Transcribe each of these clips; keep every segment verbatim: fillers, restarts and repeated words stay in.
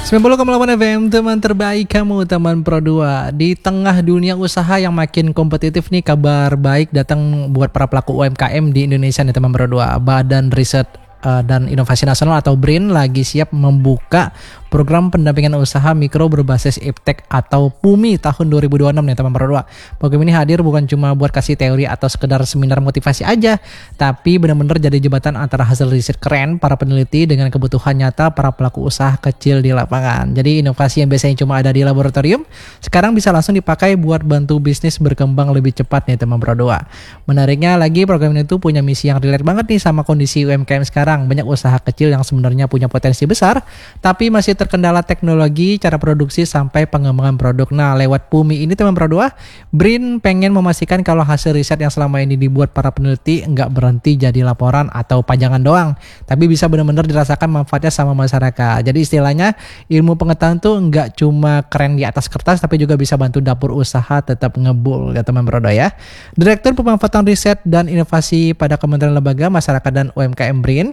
sembilan puluh koma delapan F M, teman terbaik kamu, teman Pro dua. Di tengah dunia usaha yang makin kompetitif nih, kabar baik datang buat para pelaku U M K M di Indonesia nih teman Pro dua. Badan Riset uh, dan Inovasi Nasional atau BRIN lagi siap membuka program pendampingan usaha mikro berbasis iptek atau PUMI tahun dua ribu dua puluh enam nih teman Pro dua. Program ini hadir bukan cuma buat kasih teori atau sekedar seminar motivasi aja, tapi benar-benar jadi jembatan antara hasil riset keren para peneliti dengan kebutuhan nyata para pelaku usaha kecil di lapangan. Jadi inovasi yang biasanya cuma ada di laboratorium sekarang bisa langsung dipakai buat bantu bisnis berkembang lebih cepat nih teman Pro dua. Menariknya lagi, program ini tuh punya misi yang relate banget nih sama kondisi U M K M sekarang. Banyak usaha kecil yang sebenarnya punya potensi besar tapi masih terkendala teknologi, cara produksi, sampai pengembangan produk. Nah, lewat PUMI ini teman Pro dua, BRIN pengen memastikan kalau hasil riset yang selama ini dibuat para peneliti nggak berhenti jadi laporan atau pajangan doang, tapi bisa benar-benar dirasakan manfaatnya sama masyarakat. Jadi istilahnya ilmu pengetahuan tuh nggak cuma keren di atas kertas, tapi juga bisa bantu dapur usaha tetap ngebul ya teman Pro dua ya. Direktur Pemanfaatan Riset dan Inovasi pada Kementerian Lembaga Masyarakat dan U M K M BRIN,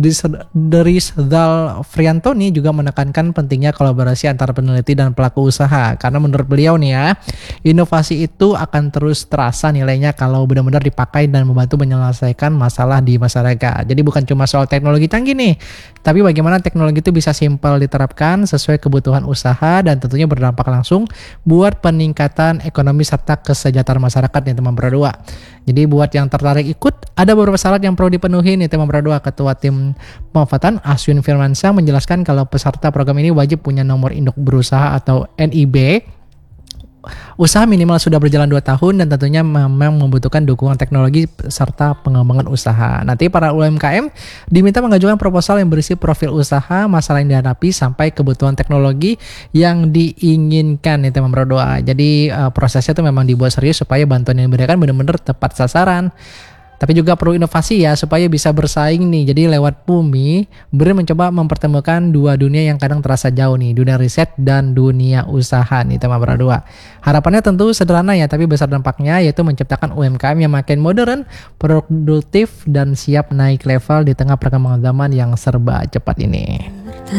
Drisdal Friantoni, juga menekankan pentingnya kolaborasi antara peneliti dan pelaku usaha, karena menurut beliau nih ya, inovasi itu akan terus terasa nilainya kalau benar-benar dipakai dan membantu menyelesaikan masalah di masyarakat. Jadi bukan cuma soal teknologi canggih nih, tapi bagaimana teknologi itu bisa simpel diterapkan sesuai kebutuhan usaha dan tentunya berdampak langsung buat peningkatan ekonomi serta kesejahteraan masyarakat nih teman Pro dua. Jadi buat yang tertarik ikut, ada beberapa syarat yang perlu dipenuhi nih teman Pro dua. Ketua Tim Pemanfaatan Aswin Firmansyah menjelaskan kalau peserta program ini wajib punya nomor induk berusaha atau N I B, usaha minimal sudah berjalan dua tahun, dan tentunya memang membutuhkan dukungan teknologi serta pengembangan usaha. Nanti para U M K M diminta mengajukan proposal yang berisi profil usaha, masalah yang dihadapi, sampai kebutuhan teknologi yang diinginkan nih teman Pro dua. Jadi uh, prosesnya itu memang dibuat serius supaya bantuan yang diberikan benar-benar tepat sasaran. Tapi juga perlu inovasi ya supaya bisa bersaing nih. Jadi lewat PUMI, BRIN mencoba mempertemukan dua dunia yang kadang terasa jauh nih, dunia riset dan dunia usaha nih teman Pro dua. Harapannya tentu sederhana ya, tapi besar dampaknya, yaitu menciptakan U M K M yang makin modern, produktif, dan siap naik level di tengah perkembangan zaman yang serba cepat ini.